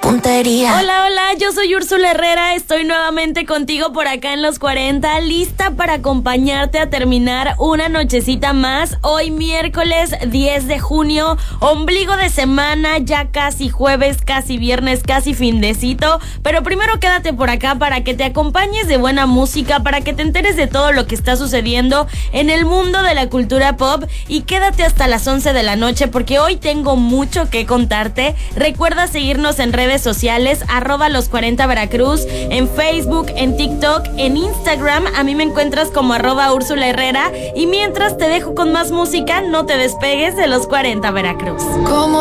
puntería. Hola, hola, yo soy Úrsula Herrera, estoy nuevamente contigo por acá en los 40, lista para acompañarte a terminar una nochecita más. Hoy miércoles 10 de junio, ombligo de semana, ya casi jueves, casi viernes, casi findecito, pero primero quédate por acá para que te acompañes de buena música, para que te enteres de todo lo que está sucediendo en el mundo de la cultura pop y quédate hasta las 11 de la noche porque hoy tengo mucho que contarte. Recuerda seguirnos en redes sociales, @los40 Veracruz, en Facebook, en TikTok, en Instagram. A mí me encuentras como @Úrsula Herrera. Y mientras te dejo con más música, no te despegues de los 40 Veracruz. Como